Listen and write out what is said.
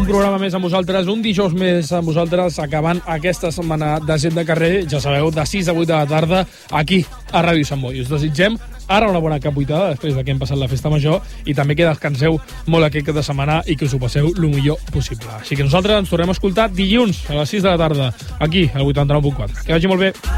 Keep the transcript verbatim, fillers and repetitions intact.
un programa més amb vosaltres, un dijous més amb vosaltres, acabant aquesta setmana de Gent de Carrer, ja sabeu, de sis a vuit de la tarda, aquí, a Ràdio Sant Boi. Us desitgem ara una bona capuitada, després de que hem passat la festa major, i també que descanseu molt aquest cap de setmana i que us ho passeu el millor possible. Així que nosaltres ens tornem a escoltar dilluns a les sis de la tarda, aquí, al vuitanta-nou punt quatre. Que vagi molt bé.